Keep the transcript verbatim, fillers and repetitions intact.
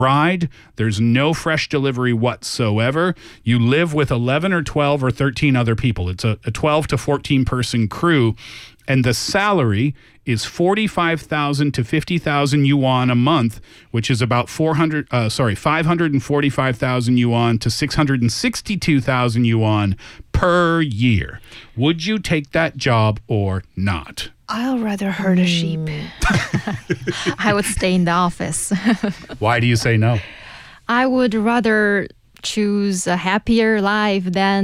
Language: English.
ride. There's no fresh delivery whatsoever. You live with eleven or twelve or thirteen other people. It's a, a twelve to fourteen person crew. And the salary is forty-five thousand to fifty thousand yuan a month, which is about four hundred, uh, sorry, five hundred forty-five thousand yuan to six hundred sixty-two thousand yuan per year. Would you take that job or not? I'll rather herd a sheep. I would stay in the office. Why do you say no? I would rather choose a happier life than